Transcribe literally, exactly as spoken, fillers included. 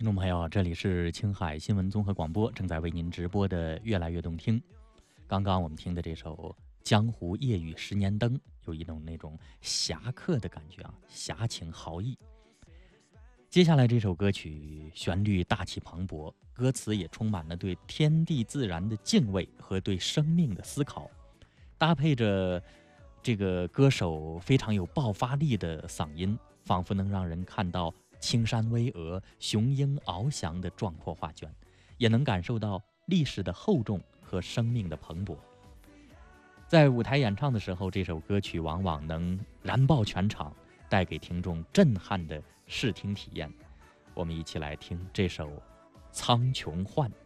听众朋友，这里是青海新闻综合广播，正在为您直播的《越来越动听》。刚刚我们听的这首《江湖夜雨十年灯》，有一种那种侠客的感觉啊，侠情豪义。接下来这首歌曲旋律大气磅礴，歌词也充满了对天地自然的敬畏和对生命的思考，搭配着这个歌手非常有爆发力的嗓音，仿佛能让人看到青山巍峨、雄鹰翱翔的壮阔画卷，也能感受到历史的厚重和生命的蓬勃。在舞台演唱的时候，这首歌曲往往能燃爆全场，带给听众震撼的视听体验。我们一起来听这首《苍穹幻》。